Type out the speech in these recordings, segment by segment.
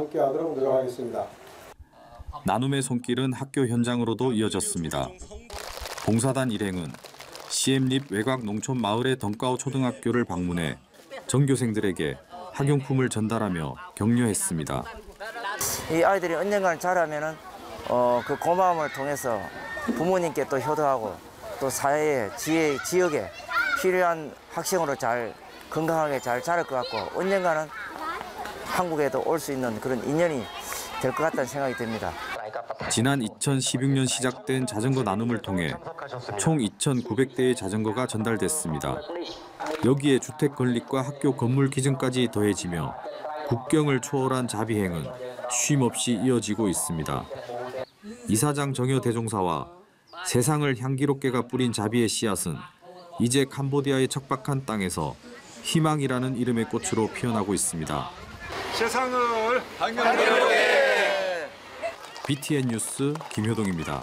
함께하도록 노력하겠습니다. 나눔의 손길은 학교 현장으로도 이어졌습니다. 봉사단 일행은 시엠립 외곽 농촌 마을의 덩가오 초등학교를 방문해 전교생들에게 학용품을 전달하며 격려했습니다. 이 아이들이 언젠가는 자라면은 그 고마움을 통해서 부모님께 또 효도하고 또 사회에 지역에 필요한 학생으로 잘 건강하게 잘 자랄 것 같고 언젠가는 한국에도 올 수 있는 그런 인연이 될 것 같다는 생각이 듭니다. 지난 2016년 시작된 자전거 나눔을 통해 총 2,900대의 자전거가 전달됐습니다. 여기에 주택 건립과 학교 건물 기증까지 더해지며 국경을 초월한 자비행은 쉼없이 이어지고 있습니다. 이사장 정여 대종사와 세상을 향기롭게가 뿌린 자비의 씨앗은 이제 캄보디아의 척박한 땅에서 희망이라는 이름의 꽃으로 피어나고 있습니다. 세상을 향기롭게. BTN 뉴스 김효동입니다.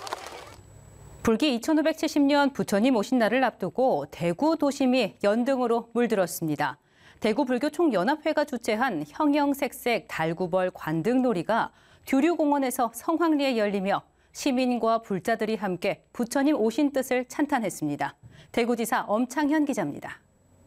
불기 2570년 부처님 오신 날을 앞두고 대구 도심이 연등으로 물들었습니다. 대구불교총연합회가 주최한 형형색색 달구벌 관등놀이가 두류공원에서 성황리에 열리며 시민과 불자들이 함께 부처님 오신 뜻을 찬탄했습니다. 대구지사 엄창현 기자입니다.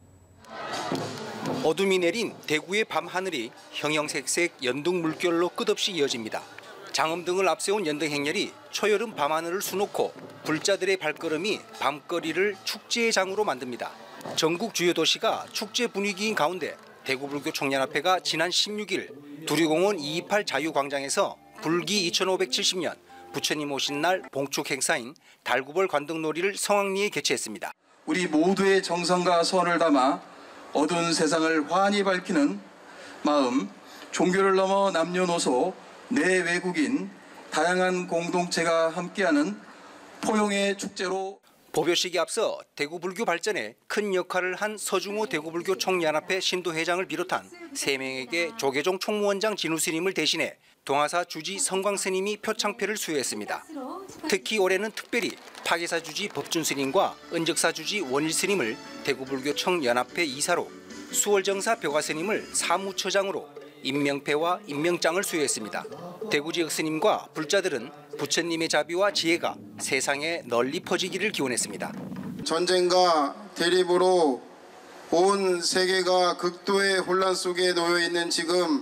어둠이 내린 대구의 밤하늘이 형형색색 연등 물결로 끝없이 이어집니다. 장엄등을 앞세운 연등 행렬이 초여름 밤하늘을 수놓고 불자들의 발걸음이 밤거리를 축제의 장으로 만듭니다. 전국 주요 도시가 축제 분위기인 가운데 대구불교총연합회가 지난 16일 두류공원 228 자유광장에서 불기 2570년 부처님 오신 날 봉축 행사인 달구벌 관등놀이를 성황리에 개최했습니다. 우리 모두의 정성과 소원을 담아 어두운 세상을 환히 밝히는 마음, 종교를 넘어 남녀노소, 내외국인 다양한 공동체가 함께하는 포용의 축제로 보묘식에 앞서 대구불교 발전에 큰 역할을 한 서중호 대구불교총연합회 신도회장을 비롯한 3명에게 조계종 총무원장 진우 스님을 대신해 동화사 주지 성광 스님이 표창패를 수여했습니다. 특히 올해는 특별히 파계사 주지 법준 스님과 은적사 주지 원일 스님을 대구불교총연합회 이사로, 수월정사 벽화 스님을 사무처장으로 임명패와 임명장을 수여했습니다. 대구 지역 스님과 불자들은 부처님의 자비와 지혜가 세상에 널리 퍼지기를 기원했습니다. 전쟁과 대립으로 온 세계가 극도의 혼란 속에 놓여 있는 지금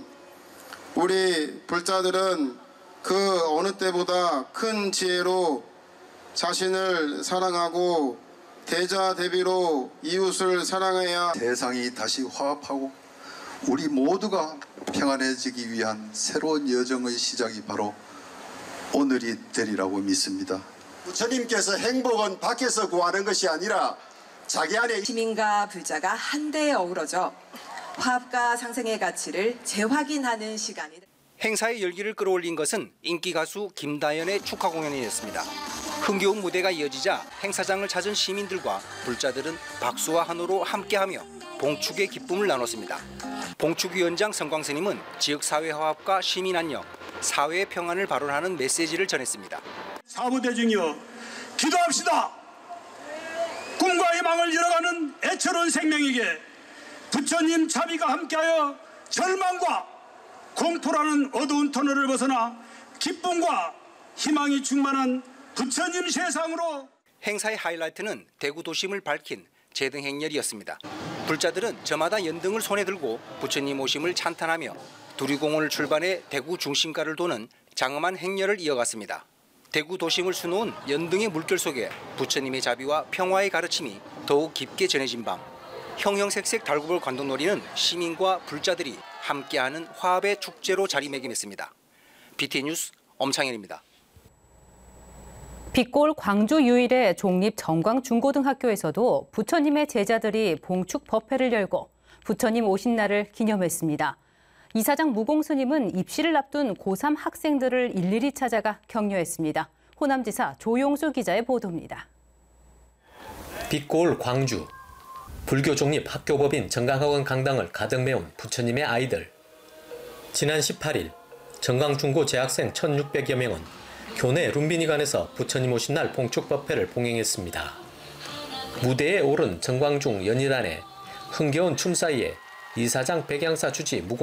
우리 불자들은 그 어느 때보다 큰 지혜로 자신을 사랑하고 대자대비로 이웃을 사랑해야 세상이 다시 화합하고 우리 모두가 평안해지기 위한 새로운 여정의 시작이 바로 오늘이 되리라고 믿습니다. 부처님께서 행복은 밖에서 구하는 것이 아니라 자기 안에 시민과 불자가 한데에 어우러져 화합과 상생의 가치를 재확인하는 시간이 행사의 열기를 끌어올린 것은 인기 가수 김다연의 축하 공연이었습니다. 흥겨운 무대가 이어지자 행사장을 찾은 시민들과 불자들은 박수와 환호로 함께하며 봉축의 기쁨을 나눴습니다. 봉축위원장 성광 스님은 지역 사회 화합과 시민 안녕, 사회의 평안을 발언하는 메시지를 전했습니다. 사무대중이여 기도합시다. 꿈과 희망을 잃어가는 애처로운 생명에게 부처님 자비가 함께하여 절망과 공포라는 어두운 터널을 벗어나 기쁨과 희망이 충만한 부처님 세상으로. 행사의 하이라이트는 대구 도심을 밝힌 제등 행렬이었습니다. 불자들은 저마다 연등을 손에 들고 부처님 오심을 찬탄하며 두류공원을 출발해 대구 중심가를 도는 장엄한 행렬을 이어갔습니다. 대구 도심을 수놓은 연등의 물결 속에 부처님의 자비와 평화의 가르침이 더욱 깊게 전해진 밤, 형형색색 달구벌 관등놀이는 시민과 불자들이 함께하는 화합의 축제로 자리매김했습니다. BTN 뉴스 엄창현입니다. 빛골 광주 유일의 종립 정광중고등학교에서도 부처님의 제자들이 봉축 법회를 열고 부처님 오신 날을 기념했습니다. 이사장 무공스님은 입시를 앞둔 고3 학생들을 일일이 찾아가 격려했습니다. 호남지사 조용수 기자의 보도입니다. 빛골 광주. 불교 종립 학교법인 정강학원 강당을 가득 메운 부처님의 아이들. 지난 18일 정강중고 재학생 1,600여 명은 교내 룸비니관에서 부처님 오신 날 봉축 법회를 봉행했습니다. 무대에 오른 정광중 연희단에 흥겨운 춤 사이에 이사장 백양사 주지 무공